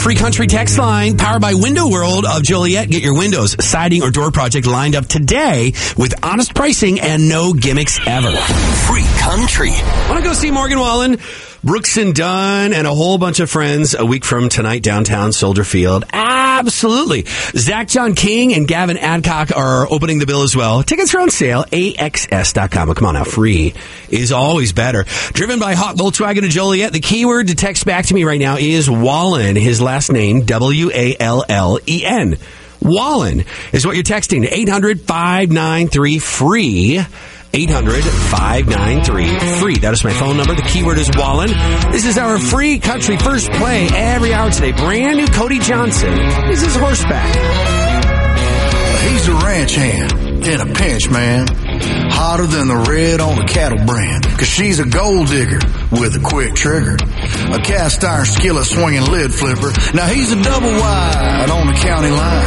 Free Country text line powered by Window World of Joliet. Get your windows, siding, or door project lined up today with honest pricing and no gimmicks ever. Free Country. Want to go see Morgan Wallen, Brooks and Dunn, and a whole bunch of friends a week from tonight downtown Soldier Field? Absolutely. Zach John King and Gavin Adcock are opening the bill as well. Tickets are on sale, AXS.com. Come on now, free is always better. Driven by Hawk Volkswagen of Joliet, the keyword to text back to me right now is Wallen. His last name, Wallen. Wallen is what you're texting to 800-593-FREE. 800-593-FREE. That is my phone number. The keyword is Wallen. This is our Free Country First Play every hour today. Brand new Cody Johnson. This is horseback. He's a ranch hand in a pinch, man. Hotter than the red on a cattle brand. Cause she's a gold digger with a quick trigger. A cast iron skillet swinging lid flipper. Now he's a double wide on the county line.